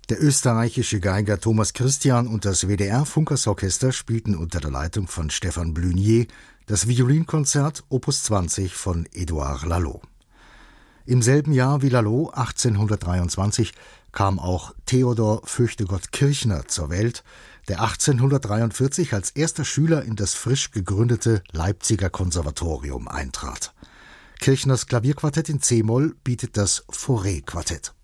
Der österreichische Geiger Thomas Christian und das WDR-Funkersorchester spielten unter der Leitung von Stefan Blunier das Violinkonzert Opus 20 von Édouard Laloux. Im selben Jahr wie Laloux, 1823, kam auch Theodor Fürchtegott Kirchner zur Welt, der 1843 als erster Schüler in das frisch gegründete Leipziger Konservatorium eintrat. Kirchners Klavierquartett in c-Moll bietet das Fauré-Quartett.